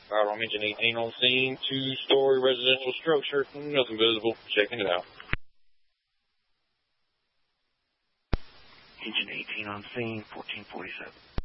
Firearm Engine 18 on scene, two-story residential structure, nothing visible, checking it out. Engine 18 on scene, 1447.